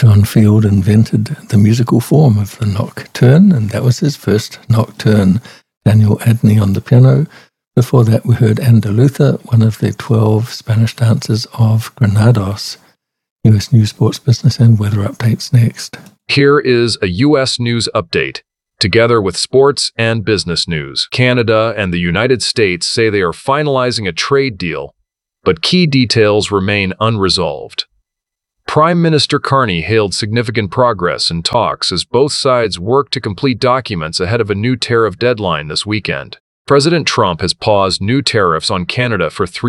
John Field invented the musical form of the nocturne, and that was his first nocturne. Daniel Adney on the piano. Before that, we heard Andaluza, one of the 12 Spanish dancers of Granados. U.S. news, sports, business, and weather updates next. Here is a U.S. news update. Together with sports and business news, Canada and the United States say they are finalizing a trade deal, but key details remain unresolved. Prime Minister Carney hailed significant progress in talks as both sides work to complete documents ahead of a new tariff deadline this weekend. President Trump has paused new tariffs on Canada for 3